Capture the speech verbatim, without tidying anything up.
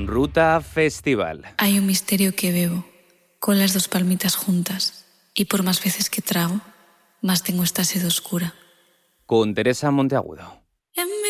Ruta Festival. Hay un misterio que bebo con las dos palmitas juntas y por más veces que trago, más tengo esta sed oscura. Con Teresa Monteagudo.